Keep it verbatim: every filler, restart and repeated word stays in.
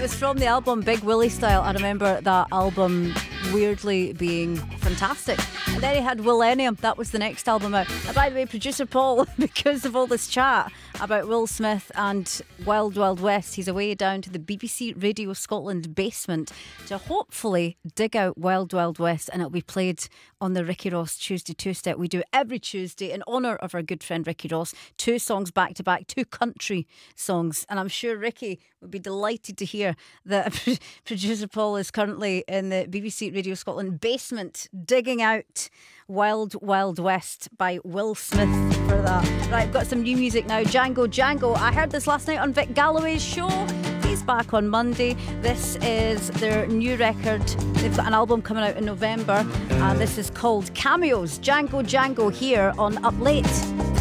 was from the album Big Willie Style. I remember that album weirdly being fantastic. And then he had Willennium. That was the next album out. And by the way, producer Paul, because of all this chat about Will Smith and Wild Wild West, he's away down to the B B C Radio Scotland basement to hopefully dig out Wild Wild West, and it'll be played on the Ricky Ross Tuesday Two-Step. We do it every Tuesday in honour of our good friend Ricky Ross. Two songs back to back, two country songs. And I'm sure Ricky would be delighted to hear that producer Paul is currently in the B B C Radio Scotland basement digging out Wild Wild West by Will Smith for that. Right, I've got some new music now. Django Django. I heard this last night on Vic Galloway's show. He's back on Monday. This is their new record. They've got an album coming out in November, and this is called Cameos. Django Django here on Up Late.